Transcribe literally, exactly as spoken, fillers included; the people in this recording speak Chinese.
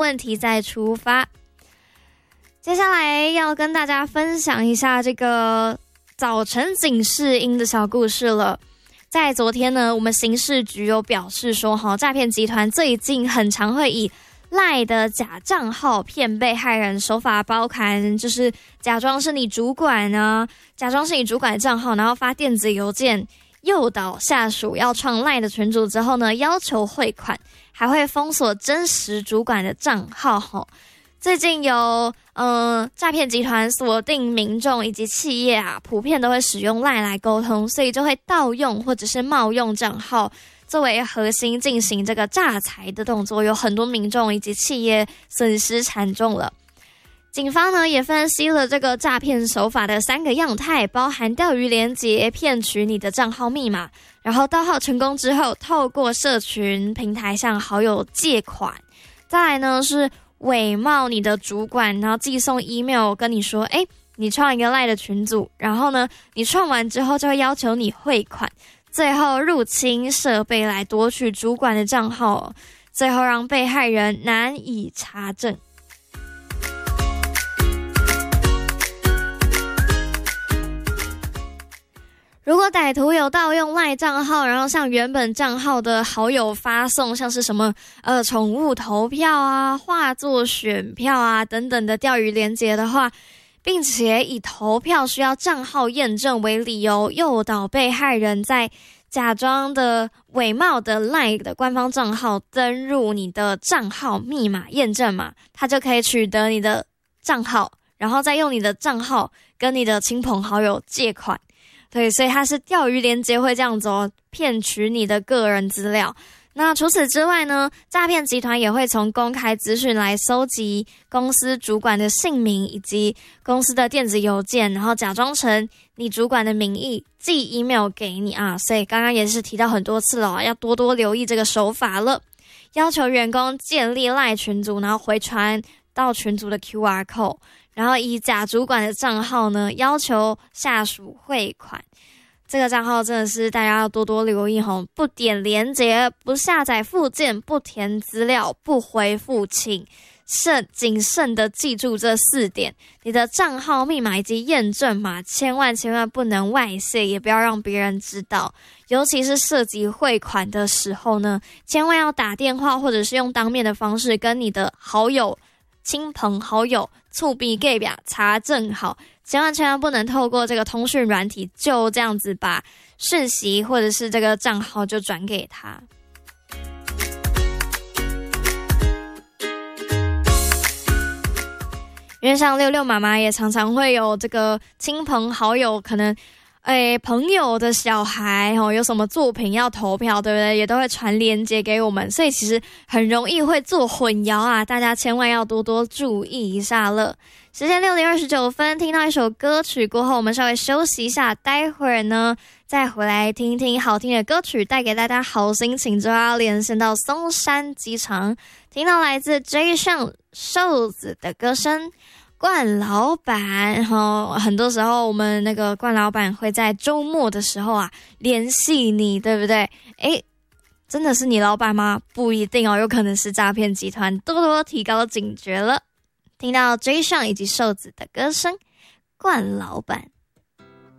问题再出发。接下来要跟大家分享一下这个早晨警示音的小故事了。在昨天呢，我们刑事局有表示说，哈，诈骗集团最近很常会以 LINE 的假账号骗被害人，手法包含就是假装是你主管啊，假装是你主管的账号，然后发电子邮件诱导下属要创 LINE 的群组之后呢，要求汇款，还会封锁真实主管的账号。最近有呃诈骗集团锁定民众以及企业啊，普遍都会使用 LINE 来沟通，所以就会盗用或者是冒用账号作为核心进行这个诈财的动作，有很多民众以及企业损失惨重了。警方呢也分析了这个诈骗手法的三个样态，包含钓鱼连结骗取你的账号密码，然后盗号成功之后透过社群平台向好友借款，再来呢是伪冒你的主管，然后寄送 email 跟你说，诶，你创一个 LINE 的群组，然后呢你创完之后就会要求你汇款，最后入侵设备来夺取主管的账号，最后让被害人难以查证。如果歹徒有盗用 LINE 账号，然后向原本账号的好友发送像是什么呃宠物投票啊、画作选票啊等等的钓鱼连结的话，并且以投票需要账号验证为理由，诱导被害人在假装的伪冒的 LINE 的官方账号登入你的账号密码验证码，他就可以取得你的账号，然后再用你的账号跟你的亲朋好友借款。对，所以它是钓鱼连结会这样子哦，骗取你的个人资料。那除此之外呢，诈骗集团也会从公开资讯来搜集公司主管的姓名以及公司的电子邮件，然后假装成你主管的名义寄 email 给你啊。所以刚刚也是提到很多次了，要多多留意这个手法了。要求员工建立 LINE 群组，然后回传到群组的 Q R code， 然后以假主管的账号呢要求下属汇款。这个账号真的是大家要多多留意吼，不点连结，不下载附件，不填资料，不回复，请慎谨慎的记住这四点。你的账号密码以及验证码千万千万不能外泄，也不要让别人知道。尤其是涉及汇款的时候呢，千万要打电话或者是用当面的方式跟你的好友、亲朋好友促比给表查证好，千万千万不能透过这个通讯软体就这样子把讯息或者是这个账号就转给他。因为像六六妈妈也常常会有这个亲朋好友可能诶，朋友的小孩哦，有什么作品要投票，对不对？也都会传链接给我们，所以其实很容易会做混淆啊，大家千万要多多注意一下了。时间六点二十九分，听到一首歌曲过后，我们稍微休息一下，待会儿呢再回来听听好听的歌曲，带给大家好心情，就要连线到松山机场，听到来自 J 上瘦子的歌声。冠老板，然后很多时候我们那个冠老板会在周末的时候啊联系你，对不对？诶，真的是你老板吗？不一定哦，有可能是诈骗集团，多多提高警觉了。听到 J 上以及瘦子的歌声，冠老板。